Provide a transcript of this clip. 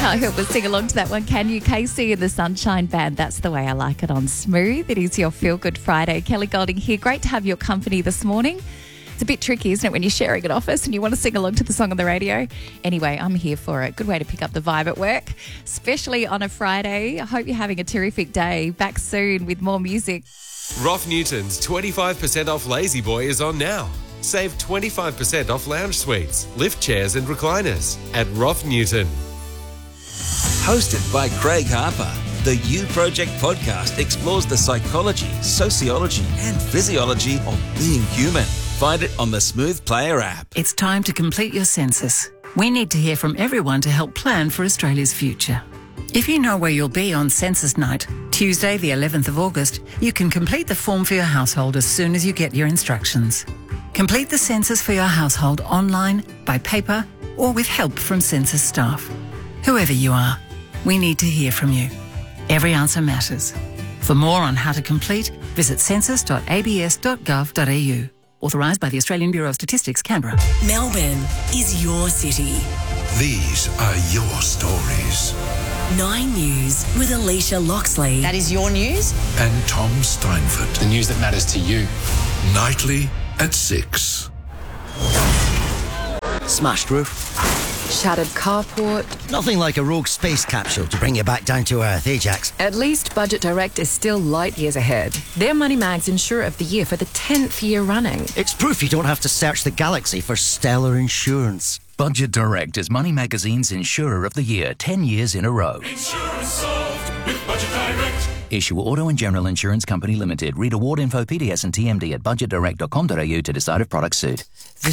Can't help but sing along to that one, can you? Casey and the Sunshine Band. That's the way I like it on Smooth. It is your Feel Good Friday. Kelly Golding here. Great to have your company this morning. It's a bit tricky, isn't it, when you're sharing an office and you want to sing along to the song on the radio? Anyway, I'm here for it. Good way to pick up the vibe at work, especially on a Friday. I hope you're having a terrific day. Back soon with more music. Roth Newton's 25% off Lazy Boy is on now. Save 25% off lounge suites, lift chairs and recliners at Roth Newton. Hosted by Craig Harper, the You Project podcast explores the psychology, sociology and physiology of being human. Find it on the Smooth Player app. It's time to complete your census. We need to hear from everyone to help plan for Australia's future. If you know where you'll be on census night, Tuesday the 11th of August, you can complete the form for your household as soon as you get your instructions. Complete the census for your household online, by paper, or with help from census staff. Whoever you are, we need to hear from you. Every answer matters. For more on how to complete, visit census.abs.gov.au. Authorised by the Australian Bureau of Statistics, Canberra. Melbourne is your city. These are your stories. 9 News with Alicia Loxley. That is your news. And Tom Steinford. The news that matters to you. Nightly at 6. Smashed roof. Shattered carport. Nothing like a rogue space capsule to bring you back down to earth, Ajax. At least Budget Direct is still light years ahead. They're Money Mag's Insurer of the Year for the 10th year running. It's proof you don't have to search the galaxy for stellar insurance. Budget Direct is Money Magazine's Insurer of the Year 10 years in a row. Insurance solved with Budget Direct. Issue Auto and General Insurance Company Limited. Read award info, PDS and TMD at budgetdirect.com.au to decide if products suit.